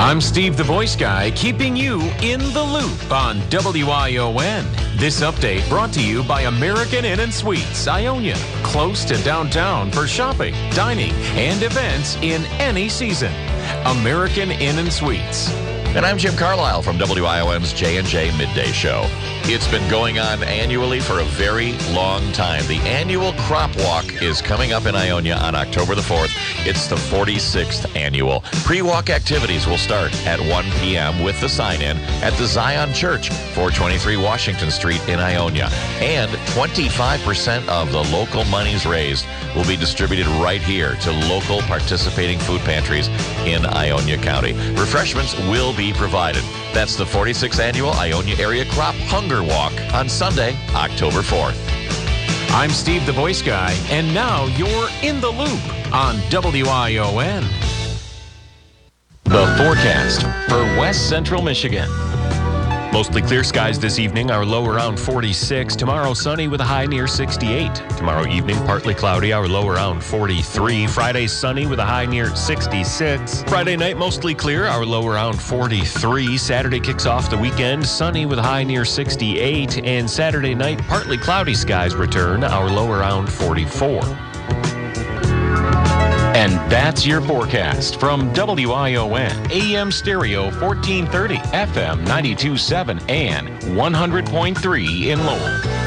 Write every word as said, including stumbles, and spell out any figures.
I'm Steve the Voice Guy, keeping you in the loop on W I O N. This update brought to you by American Inn and Suites, Ionia, close to downtown for shopping, dining, and events in any season. American Inn and Suites. And I'm Jim Carlisle from W I O N's J and J Midday Show. It's been going on annually for a very long time. The annual Crop Walk is coming up in Ionia on October the fourth. It's the forty-sixth annual. Pre-walk activities will start at one p.m. with the sign-in at the Zion Church, four twenty-three Washington Street in Ionia. And twenty-five percent of the local monies raised will be distributed right here to local participating food pantries in Ionia County. Refreshments will be provided. That's the forty-sixth Annual Ionia Area Crop Hunger Walk on Sunday, October fourth. I'm Steve the Voice Guy, and now you're in the loop on W I O N. The forecast for West Central Michigan. Mostly clear skies this evening, our low around forty-six. Tomorrow, sunny with a high near sixty-eight. Tomorrow evening, partly cloudy, our low around forty-three. Friday, sunny with a high near sixty-six. Friday night, mostly clear, our low around forty-three. Saturday kicks off the weekend, sunny with a high near sixty-eight. And Saturday night, partly cloudy skies return, our low around forty-four. And that's your forecast from W I O N, A M Stereo fourteen thirty, F M ninety-two point seven, and one hundred point three in Lowell.